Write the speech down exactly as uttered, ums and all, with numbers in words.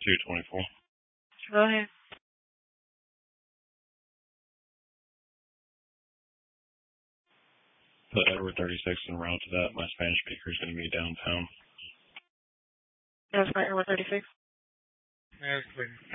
two twenty-four. Go ahead. Put Edward thirty-six en route to that. My Spanish speaker is going to be downtown. That's my Edward thirty-six. That's clear.